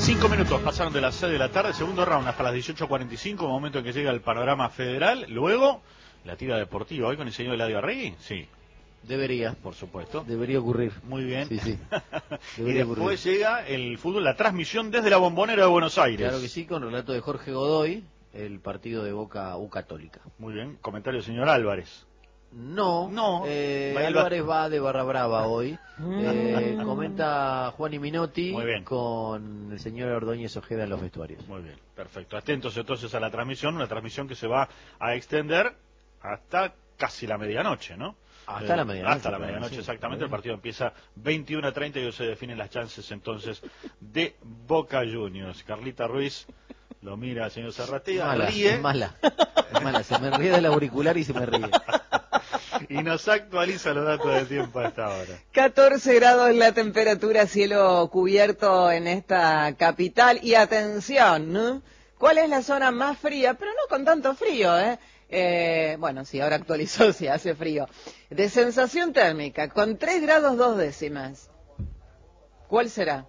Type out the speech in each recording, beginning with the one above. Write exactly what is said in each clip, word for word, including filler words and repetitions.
Cinco minutos pasaron de las seis de la tarde, segundo round hasta las dieciocho cuarenta y cinco, momento en que llega el panorama federal. Luego, la tira deportiva, hoy con el señor Eladio Arregui, sí. Debería, por supuesto. Debería ocurrir. Muy bien. Sí, sí. Y después ocurrir. Llega el fútbol, la transmisión desde la Bombonera de Buenos Aires. Claro que sí, con relato de Jorge Godoy, el partido de Boca U Católica. Muy bien, comentario del señor Álvarez. No, no eh, Álvarez va de Barra Brava hoy. eh, comenta Juan y Minotti con el señor Ordóñez Ojeda en los vestuarios. Muy bien, perfecto. Atentos entonces a la transmisión, una transmisión que se va a extender hasta casi la medianoche, ¿no? Hasta eh, la medianoche. Hasta la medianoche, sí, exactamente. El partido empieza veintiuno a treinta y hoy se definen las chances entonces de Boca Juniors. Carlita Ruiz lo mira al señor Zarratea, mala, ríe. Es mala, es mala, se me ríe del auricular y se me ríe. Y nos actualiza los datos del tiempo hasta ahora. catorce grados la temperatura, cielo cubierto en esta capital. Y atención, ¿no? ¿Cuál es la zona más fría? Pero no con tanto frío, ¿eh? Eh, bueno, sí, ahora actualizó, sí, hace frío. De sensación térmica, con tres grados dos décimas. ¿Cuál será?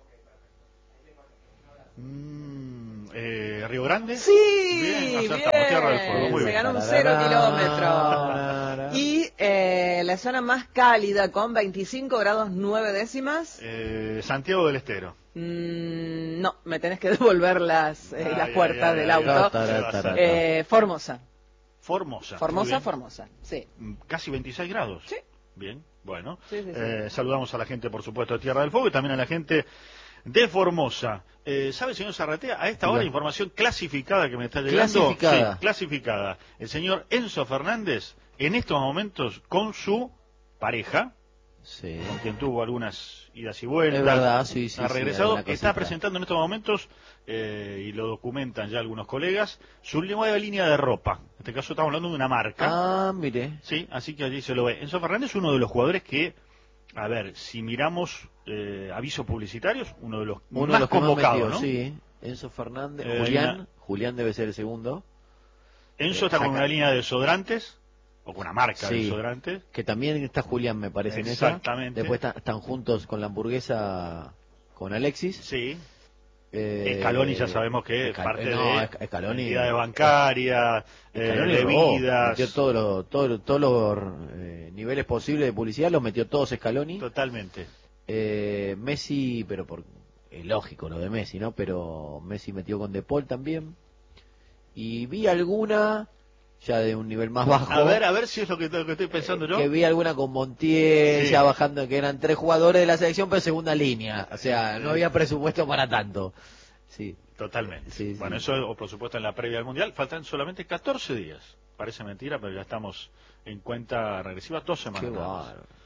Mm, eh, ¿Río Grande? Sí, bien. bien. Tierra del Fuego. Muy Se bien. ganó un cero kilómetro. Y eh, la zona más cálida, con veinticinco grados nueve décimas. Eh, Santiago del Estero. Mm, no, me tenés que devolver las, eh, ay, las puertas ay, ay, del ay, auto. ay, eh, Formosa. Formosa. Formosa, Formosa, sí. Casi veintiséis grados. Sí. Bien, bueno. Sí, sí, sí. Eh, saludamos a la gente, por supuesto, de Tierra del Fuego y también a la gente de Formosa. Eh, ¿Sabe, señor Zarratea? A esta hora, sí. Información clasificada que me está llegando. Clasificada. Sí, clasificada. El señor Enzo Fernández, en estos momentos, con su pareja, sí. con quien tuvo algunas idas y vueltas. Es verdad, sí, sí. Ha regresado, sí, está presentando en estos momentos, eh, y lo documentan ya algunos colegas, su nueva línea de ropa. En este caso estamos hablando de una marca. Ah, mire. Sí, así que allí se lo ve. Enzo Fernández es uno de los jugadores que, a ver, si miramos eh, avisos publicitarios, uno de los uno más de los convocados, ¿no? Sí, Enzo Fernández, Eh, Julián, una... Julián debe ser el segundo. Enzo eh, está saca... con una línea de desodorantes, o con una marca sí, de desodorantes. Que también está Julián, me parece, en esa. Exactamente. Después está, están juntos con la hamburguesa con Alexis. Sí. Eh, Scaloni ya sabemos que es Escal... parte no, de Scaloni, entidades bancarias, eh, bebidas. Metió todos los todo, todo los eh, niveles posibles de publicidad, los metió todos Scaloni. Totalmente. Eh, Messi, pero por es lógico lo de Messi, ¿no? Pero Messi metió con De Paul también. Y vi alguna ya de un nivel más bajo. A ver, a ver si es lo que, lo que estoy pensando eh, yo. Que vi alguna con Montiel, sí. Ya bajando, que eran tres jugadores de la selección, pero segunda línea. O sea, no había presupuesto para tanto. Sí. Totalmente. Sí, bueno, sí. eso, por supuesto, en la previa del Mundial. Faltan solamente catorce días. Parece mentira, pero ya estamos en cuenta regresiva, dos semanas. Qué bárbaro.